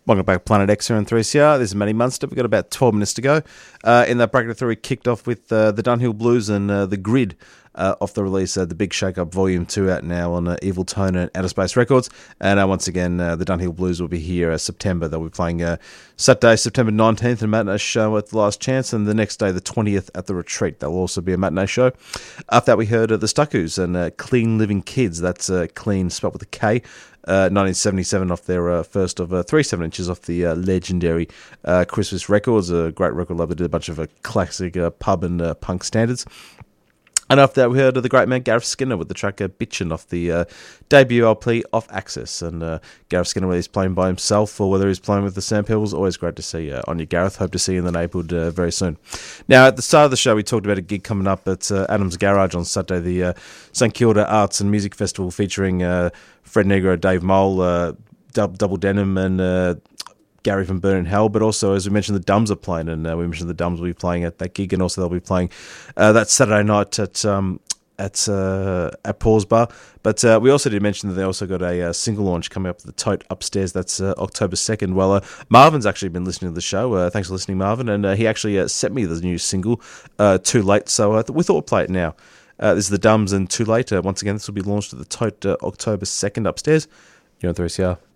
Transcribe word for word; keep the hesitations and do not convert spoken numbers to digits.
Welcome back, Planet X here on three C R. This is Matty Munster. We've got about twelve minutes to go. Uh, in that bracket of three, kicked off with uh, the Dunhill Blues and uh, The Grid uh, off the release, uh, The Big Shake Up Volume two out now on uh, Evil Tone and Outer Space Records. And uh, once again, uh, the Dunhill Blues will be here uh, September. They'll be playing uh, Saturday, September nineteenth, a matinee show at The Last Chance, and the next day, the twentieth, at The Retreat. There'll also be a matinee show. After that, we heard uh, The Stuccoos and uh, Clean Living Kids. That's uh, clean, spelled with a K. Uh, nineteen seventy-seven off their uh, first of uh, three seven inches off the uh, legendary uh, Christmas Records, a great record label that did a bunch of uh, classic uh, pub and uh, punk standards. And after that, we heard of the great man Gareth Skinner with the track uh, Bitchin' off the uh, debut L P Off Access. And uh, Gareth Skinner, whether he's playing by himself or whether he's playing with the Sandpebbles, always great to see uh, on you, Gareth. Hope to see you in the neighbourhood uh, very soon. Now, at the start of the show, we talked about a gig coming up at uh, Adam's Garage on Saturday, the uh, St Kilda Arts and Music Festival featuring uh, Fred Negro, Dave Mole, uh, Double Denim and uh, Gary from Burn in Hell, but also, as we mentioned, the Dums are playing, and uh, we mentioned the Dums will be playing at that gig, and also they'll be playing uh, that Saturday night at um, at uh, at Paul's Bar. But uh, we also did mention that they also got a uh, single launch coming up at the Tote upstairs. That's uh, October second. Well, uh, Marvin's actually been listening to the show. Uh, thanks for listening, Marvin, and uh, he actually uh, sent me the new single, uh, Too Late, so uh, we thought we'd play it now. Uh, this is the Dums and Too Late. Uh, once again, this will be launched at the Tote uh, October second upstairs. You're on three C R.